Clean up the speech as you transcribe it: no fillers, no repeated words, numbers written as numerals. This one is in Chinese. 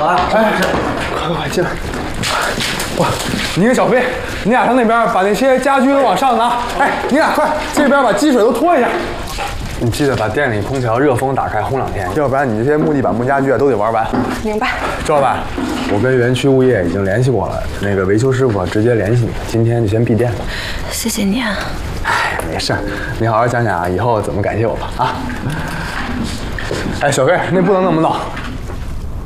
啊！哎，快进来！哇，你跟小飞，你俩上那边把那些家具都往上拿。哎，你俩快这边把积水都拖一下。你记得把店里空调热风打开烘2天，要不然你这些木地板、木家具啊都得玩完。 明白。 周老板，我跟园区物业已经联系过了，那个维修师傅直接联系你，今天就先闭店了。 谢谢你啊。 哎，没事，你好好想想啊，以后怎么感谢我吧啊。哎，小飞，那不能那么闹。